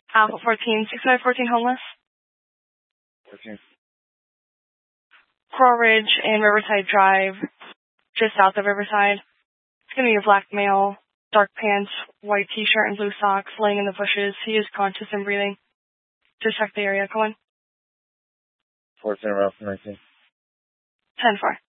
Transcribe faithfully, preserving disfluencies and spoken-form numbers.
Alpha fourteen, six nine fourteen homeless. fourteen. Coral Ridge and Riverside Drive, just south of Riverside. It's going to be a black male, dark pants, white t-shirt, and blue socks, laying in the bushes. He is conscious and breathing. Just check the area. Come on. fourteen, Ralph, nineteen. ten four.